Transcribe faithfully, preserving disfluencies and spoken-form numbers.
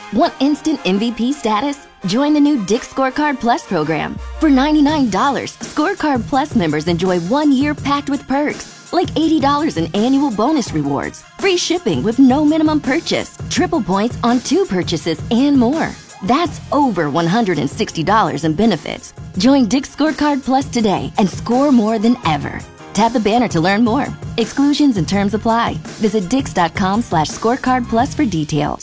Want instant M V P status? Join the new Dick's Scorecard Plus program. For ninety-nine dollars, Scorecard Plus members enjoy one year packed with perks, like eighty dollars in annual bonus rewards, free shipping with no minimum purchase, triple points on two purchases, and more. That's over one hundred sixty dollars in benefits. Join Dick's Scorecard Plus today and score more than ever. Tap the banner to learn more. Exclusions and terms apply. Visit dix.com slash scorecard plus for details.